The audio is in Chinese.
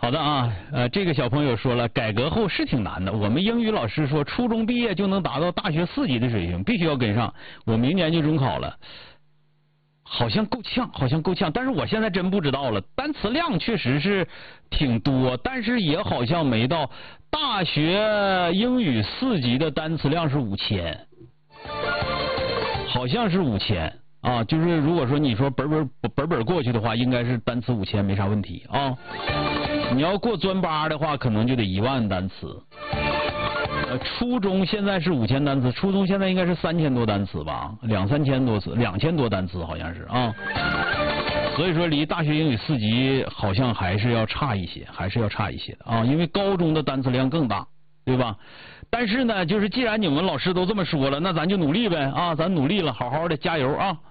好的啊，这个小朋友说了，改革后是挺难的。我们英语老师说，初中毕业就能达到大学4级的水平，必须要跟上。我明年就中考了，好像够呛，好像够呛。但是我现在真不知道了，单词量确实是挺多，但是也好像没到大学英语4级的单词量是5000，好像是5000。啊，就是如果说你说本过去的话，应该是单词5000没啥问题啊。你要过专八的话，可能就得10000单词。初中现在是5000单词，初中现在应该是3000多单词吧，2、3000多词，2000多单词好像是啊。所以说离大学英语4级好像还是要差一些，还是要差一些的啊，因为高中的单词量更大，对吧？但是呢，就是既然你们老师都这么说了，那咱就努力呗啊，咱努力了，好好的加油啊！